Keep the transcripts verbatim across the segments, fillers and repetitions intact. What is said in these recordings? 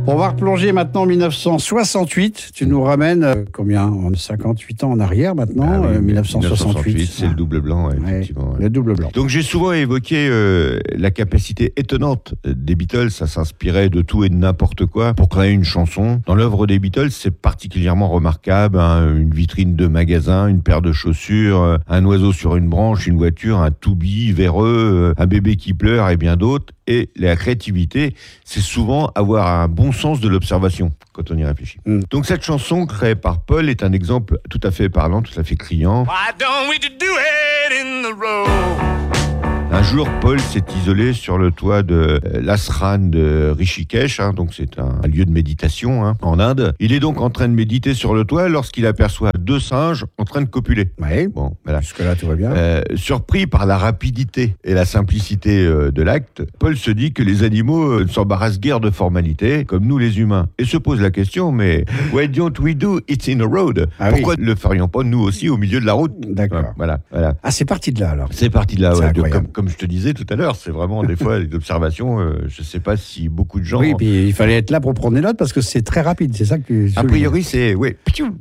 On va replonger maintenant en mille neuf cent soixante-huit. Tu nous ramènes euh, combien en cinquante-huit ans en arrière maintenant, ah oui, euh, mille neuf cent soixante-huit. mille neuf cent soixante-huit, c'est ah. le double blanc, ouais, effectivement. Ouais. Le double blanc. Donc j'ai souvent évoqué euh, la capacité étonnante des Beatles à s'inspirer de tout et de n'importe quoi pour créer une chanson. Dans l'œuvre des Beatles, c'est particulièrement remarquable. Hein, une vitrine de magasin, une paire de chaussures, un oiseau sur une branche, une voiture, un to-be véreux, un bébé qui pleure et bien d'autres. Et la créativité, c'est souvent avoir un bon sens de l'observation quand on y réfléchit. Mm. Donc cette chanson créée par Paul est un exemple tout à fait parlant, tout à fait criant. Why don't we do it in the road? Un jour, Paul s'est isolé sur le toit de l'Asran de Rishikesh, hein, donc c'est un, un lieu de méditation hein, en Inde. Il est donc en train de méditer sur le toit lorsqu'il aperçoit deux singes en train de copuler. Oui, bon, voilà. Jusque-là, tout va bien. Euh, surpris par la rapidité et la simplicité euh, de l'acte, Paul se dit que les animaux euh, ne s'embarrassent guère de formalités, comme nous les humains. Et se pose la question, mais why don't we do it in a road? Ah, Pourquoi oui. ne le ferions pas nous aussi au milieu de la route? D'accord. Voilà, voilà. Ah, c'est parti de là alors. C'est parti de là, c'est ouais, incroyable. de, comme, comme je te disais tout à l'heure, c'est vraiment des fois des observations. Euh, je ne sais pas si beaucoup de gens. Oui, puis il fallait être là pour prendre des notes parce que c'est très rapide, c'est ça que tu. A priori, c'est oui.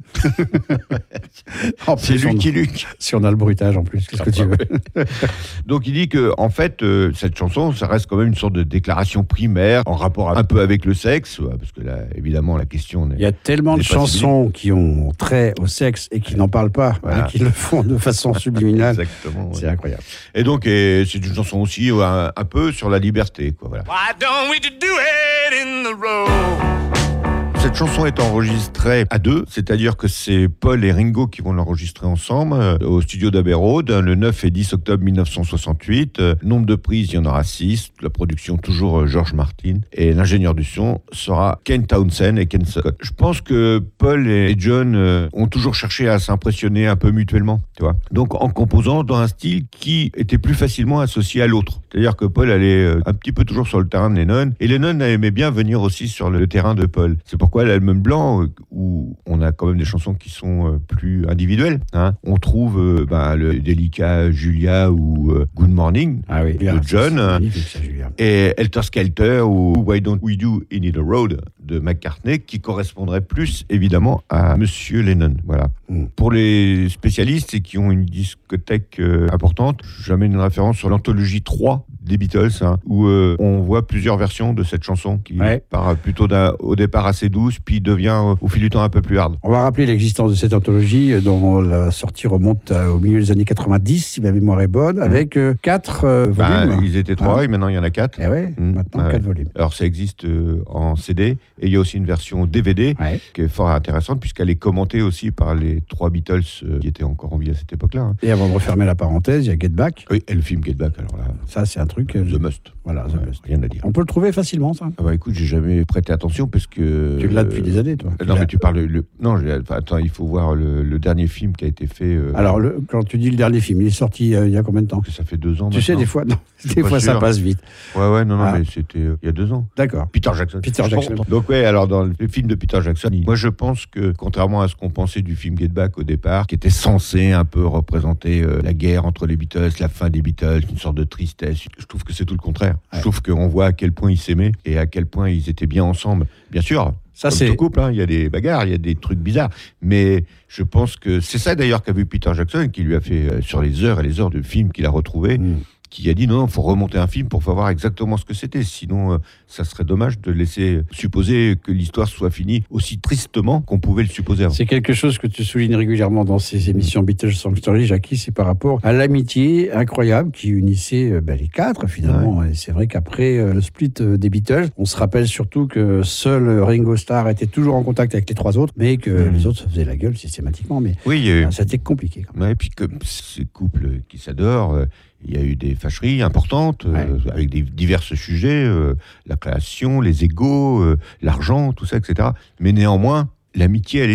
C'est Lucky Luke. Si on a le bruitage en plus, qu'est-ce que tu veux? Donc il dit que en fait, euh, cette chanson, ça reste quand même une sorte de déclaration primaire en rapport un peu avec le sexe, parce que là, évidemment, la question. Il y a tellement de chansons qui ont trait au sexe et qui n'en parlent pas, voilà. hein, qui le font de façon subliminale. Exactement. C'est ouais. incroyable. Et donc, et c'est une chanson aussi un, un peu sur la liberté, quoi. Voilà. Why don't we do it in the road? Cette chanson est enregistrée à deux, c'est-à-dire que c'est Paul et Ringo qui vont l'enregistrer ensemble euh, au studio d'Abbey Road le neuf et dix octobre mille neuf cent soixante-huit. Euh, nombre de prises, il y en aura six. La production, toujours euh, George Martin. Et l'ingénieur du son sera Ken Townsend et Ken Scott. Je pense que Paul et John euh, ont toujours cherché à s'impressionner un peu mutuellement, tu vois. Donc en composant dans un style qui était plus facilement associé à l'autre. C'est-à-dire que Paul allait euh, un petit peu toujours sur le terrain de Lennon, et Lennon aimait bien venir aussi sur le terrain de Paul. C'est pourquoi l'album blanc, où on a quand même des chansons qui sont plus individuelles, hein, on trouve euh, bah, le délicat Julia ou euh, Good Morning ah oui, de bien, John, ça, ça, Julia. Et Helter Skelter ou Why Don't We Do It in the Road de McCartney, qui correspondrait plus évidemment à Monsieur Lennon. Voilà. Mm. Pour les spécialistes et qui ont une discothèque euh, importante, j'amène une référence sur l'anthologie trois des Beatles, hein, où euh, on voit plusieurs versions de cette chanson qui ouais. part plutôt au départ assez douce, puis devient euh, au fil du temps un peu plus hard. On va rappeler l'existence de cette anthologie euh, dont la sortie remonte à, au milieu des années quatre-vingt-dix, si ma mémoire est bonne, mmh. avec euh, quatre euh, bah, volumes. Ils étaient trois, ah. et maintenant il y en a quatre. Et ouais, mmh. maintenant ah, quatre ouais. volumes. Alors ça existe euh, en C D, et il y a aussi une version D V D ouais. qui est fort intéressante, puisqu'elle est commentée aussi par les trois Beatles euh, qui étaient encore en vie à cette époque-là. Hein. Et avant de refermer la parenthèse, il y a Get Back. Oui, et le film Get Back, alors là. Ça, c'est un truc. Euh, The Must. Voilà, ouais, rien à dire. On peut le trouver facilement, ça. Ah bah écoute, j'ai jamais prêté attention parce que. Tu l'as depuis des années, toi. Non, mais tu parles. Le... Non, enfin, attends, il faut voir le, le dernier film qui a été fait. Euh... Alors, le, quand tu dis le dernier film, il est sorti euh, il y a combien de temps? Ça fait deux ans. Tu maintenant. sais, des fois, non, des fois ça passe vite. Ouais, ouais, non, non, ah. mais c'était euh, il y a deux ans. D'accord. Peter Jackson. Peter Jackson. Donc ouais, alors dans le film de Peter Jackson, il... moi je pense que contrairement à ce qu'on pensait du film Get Back au départ, qui était censé un peu représenter euh, la guerre entre les Beatles, la fin des Beatles, une sorte de tristesse, je trouve que c'est tout le contraire. Ouais. Je trouve qu'on voit à quel point ils s'aimaient et à quel point ils étaient bien ensemble. Bien sûr. Ça, Comme c'est tout couple, hein, il y a des bagarres, il y a des trucs bizarres. Mais je pense que c'est ça d'ailleurs qu'a vu Peter Jackson, qui lui a fait euh, sur les heures et les heures de film qu'il a retrouvé, mmh. qui a dit non, il faut remonter un film pour savoir exactement ce que c'était. Sinon, euh, ça serait dommage de laisser supposer que l'histoire soit finie aussi tristement qu'on pouvait le supposer avant. C'est quelque chose que tu soulignes régulièrement dans ces émissions Beatles Song Story, Jackie, c'est par rapport à l'amitié incroyable qui unissait ben, les quatre finalement. Ouais. Et c'est vrai qu'après euh, le split euh, des Beatles, on se rappelle surtout que seul Ringo Starr était toujours en contact avec les trois autres, mais que mmh. les autres se faisaient la gueule systématiquement. Mais oui, il y a eu... ben, ça a été compliqué. Quand même. Ouais, et puis comme ces couples qui s'adorent, euh, il y a eu des fâcheries importantes ouais. euh, avec des divers sujets, euh, la création, les égos, euh, l'argent, tout ça, et cetera. Mais néanmoins, l'amitié, elle était là.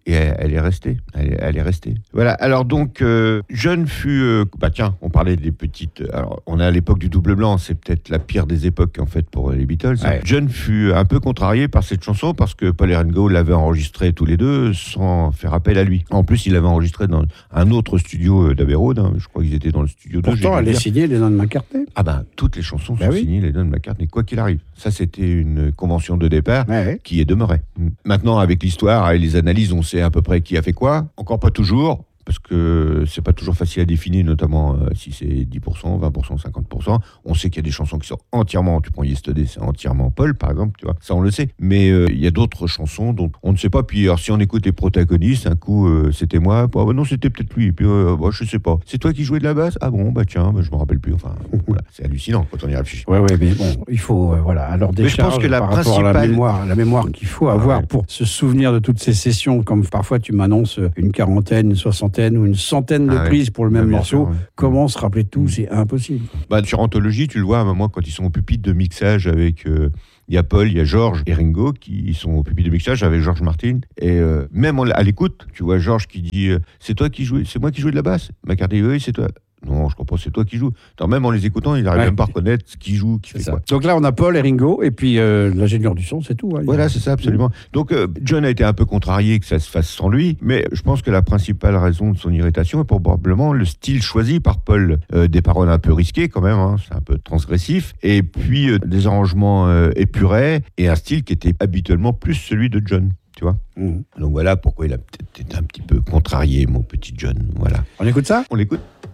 Et elle, elle est restée. Elle, elle est restée. Voilà. Alors donc, euh, John fut... Euh, bah tiens, on parlait des petites... Alors, on est à l'époque du double blanc. C'est peut-être la pire des époques, en fait, pour les Beatles. Ouais. John fut un peu contrarié par cette chanson parce que Paul et Ringo l'avaient enregistrée tous les deux sans faire appel à lui. En plus, il l'avait enregistrée dans un autre studio d'Abbey Road. Hein. Je crois qu'ils étaient dans le studio deux. Pourtant, elle est signée Lennon McCartney. Ah ben, toutes les chansons ben sont oui. signées Lennon McCartney, quoi qu'il arrive. Ça, c'était une convention de départ ouais, ouais. qui est demeurée. Maintenant, avec l'histoire et les analyses, on sait à peu près qui a fait quoi. Encore pas toujours, parce que c'est pas toujours facile à définir, notamment euh, si c'est dix pour cent, vingt pour cent, cinquante pour cent. On sait qu'il y a des chansons qui sont entièrement, tu prends Yesterday, c'est entièrement Paul, par exemple, tu vois, ça on le sait. Mais il euh, y a d'autres chansons dont on ne sait pas. Puis alors, si on écoute les protagonistes, un coup euh, c'était moi, bah, bah, non c'était peut-être lui, puis euh, bah, je sais pas. C'est toi qui jouais de la basse? Ah bon, bah tiens, bah, je me rappelle plus. Enfin, voilà, c'est hallucinant quand on y réfléchit. Ouais, ouais, mais bon, il faut, euh, voilà. Alors décharge, mais je pense que la par principale... rapport à la mémoire, la mémoire qu'il faut avoir ah, ouais. pour se souvenir de toutes ces sessions, comme parfois tu m'annonces une quarantaine, une soixantaine ou une centaine de ah prises ouais. pour le même bah, morceau, sûr, ouais. comment se rappeler de tout, c'est impossible. Bah, sur Anthologie, tu le vois à un moment quand ils sont au pupitre de mixage avec... Euh, il y a Paul, il y a George et Ringo qui sont au pupitre de mixage avec George Martin. Et euh, même à l'écoute, tu vois George qui dit euh, « C'est toi qui jouais, c'est moi qui jouais de la basse ?» McCartney, oui, c'est toi. Non, je comprends, c'est toi qui joues. Alors, même en les écoutant, il n'arrive ouais. même pas à reconnaître ce qui joue, qui fait quoi. Donc là, on a Paul et Ringo, et puis euh, l'ingénieur du son, c'est tout. Hein, voilà, a... c'est ça, absolument. Donc euh, John a été un peu contrarié que ça se fasse sans lui, mais je pense que la principale raison de son irritation est probablement le style choisi par Paul. Euh, des paroles un peu risquées quand même, hein, c'est un peu transgressif, et puis euh, des arrangements euh, épurés, et un style qui était habituellement plus celui de John. Tu vois mmh. Donc voilà pourquoi il a peut-être été un petit peu contrarié, mon petit John. Voilà. On écoute ça ? On l'écoute.